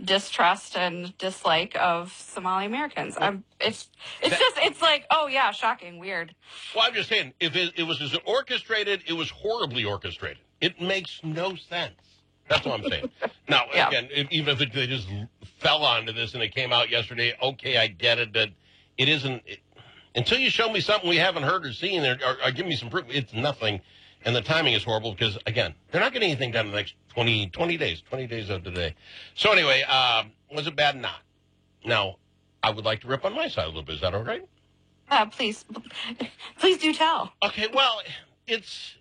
distrust and dislike of Somali Americans. It's like, oh yeah, shocking, weird. Well, I'm just saying, if it was orchestrated, it was horribly orchestrated. It makes no sense. That's what I'm saying. Now, again, even if they just fell onto this and it came out yesterday, okay, I get it, but it isn't. Until you show me something we haven't heard or seen or give me some proof, it's nothing. And the timing is horrible because, again, they're not getting anything done in the next 20 days of today. So anyway, was it bad? Not. Now, I would like to rip on my side a little bit. Is that all right? Please do tell. Okay, well, it's,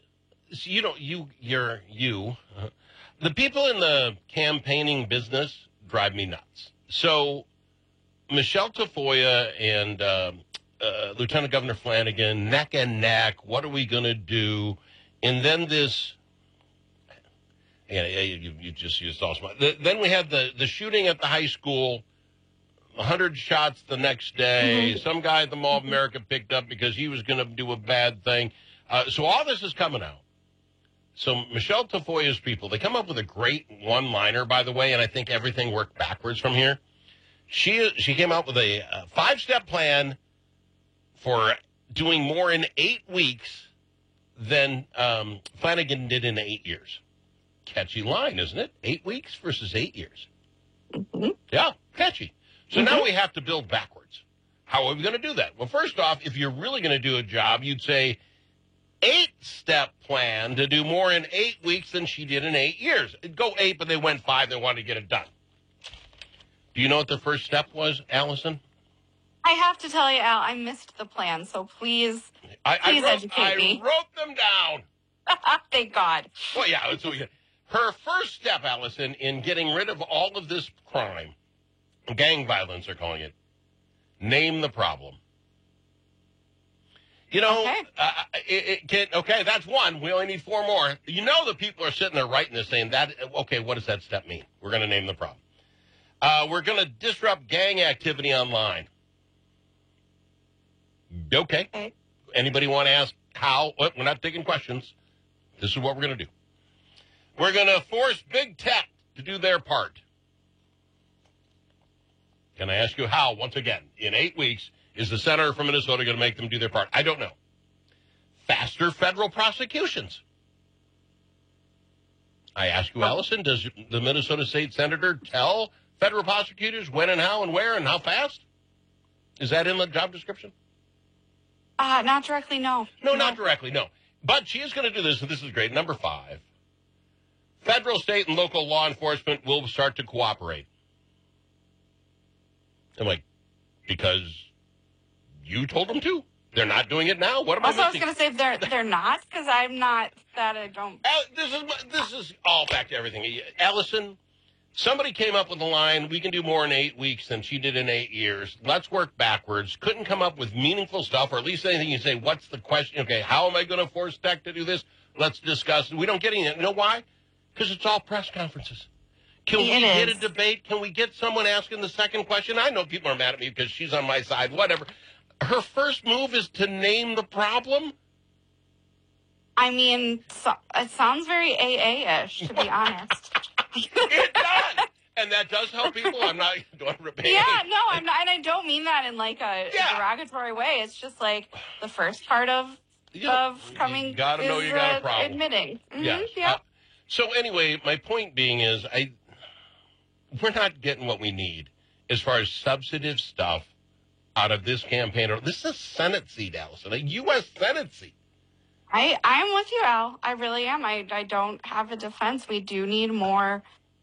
the people in the campaigning business drive me nuts. So Michelle Tafoya and Lieutenant Governor Flanagan, neck and neck, what are we going to do? And then this, you just used all smart. Then we had the shooting at the high school, 100 shots the next day. Mm-hmm. Some guy at the Mall of America picked up because he was going to do a bad thing. So all this is coming out. So Michelle Tafoya's people, they come up with a great one-liner, by the way, and I think everything worked backwards from here. She came out with a 5-step plan for doing more in 8 weeks than Flanagan did in 8 years. Catchy line, isn't it? 8 weeks versus 8 years. Mm-hmm. Yeah, catchy. So now we have to build backwards. How are we going to do that? Well, first off, if you're really going to do a job, you'd say 8-step plan to do more in 8 weeks than she did in 8 years. It'd go 8, but they went 5. They wanted to get it done. Do you know what the first step was, Allison? I have to tell you, Al, I missed the plan, so please educate me. I wrote them down. Thank God. Well, yeah. Her first step, Allison, in getting rid of all of this crime, gang violence, they're calling it, name the problem. You know, okay, that's one. We only need 4 more. You know the people are sitting there writing this saying, okay, what does that step mean? We're going to name the problem. We're going to disrupt gang activity online. Okay. Anybody want to ask how? Well, we're not taking questions. This is what we're going to do. We're going to force big tech to do their part. Can I ask you how? Once again, in 8 weeks, is the senator from Minnesota going to make them do their part? I don't know. Faster federal prosecutions. I ask you, Allison, does the Minnesota state senator tell federal prosecutors when and how and where and how fast? Is that in the job description? Not directly, no. No, not directly, no. But she is going to do this, and this is great. Number 5, federal, state, and local law enforcement will start to cooperate. I'm like, because you told them to? They're not doing it now? What am I missing? I was going to say they're not, because I'm not, that I don't. This is all back to everything. Allison, somebody came up with a line, we can do more in 8 weeks than she did in 8 years. Let's work backwards. Couldn't come up with meaningful stuff, or at least anything you say, what's the question? Okay, how am I going to force tech to do this? Let's discuss. We don't get any. You know why? Because it's all press conferences. Can we get a debate? Can we get someone asking the second question? I know people are mad at me because she's on my side, whatever. Her first move is to name the problem? I mean, it sounds very AA-ish, to be honest. It does. And that does help people. I'm not doing repeat. Yeah, no, I'm not. And I don't mean that in like a derogatory way. It's just like the first part of coming you gotta know you got a problem. Admitting. Mm-hmm, yeah. So anyway, my point being is we're not getting what we need as far as substantive stuff out of this campaign. This is a Senate seat, Allison, a U.S. Senate seat. I'm with you, Al. I really am. I don't have a defense. We do need more.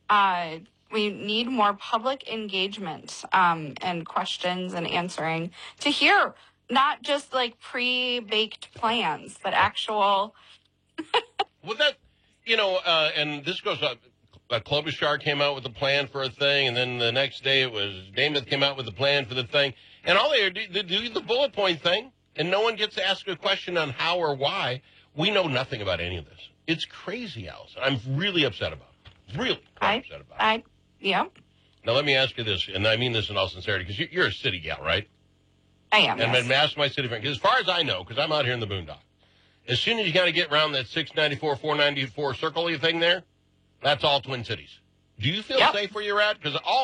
We need more public engagement and questions and answering to hear not just like pre-baked plans, but actual. Well, that and this goes up. Klobuchar came out with a plan for a thing, and then the next day it was Namath came out with a plan for the thing, and all they do the bullet point thing. And no one gets to ask a question on how or why. We know nothing about any of this. It's crazy, Allison. I'm really upset about it. Really upset about it. Yeah. Now, let me ask you this, and I mean this in all sincerity, because you're a city gal, right? I am, and yes. I've asked my city friend, because as far as I know, because I'm out here in the boondock, as soon as you kind of get around that 694, 494 circle thing there, that's all Twin Cities. Do you feel safe where you're at? Because all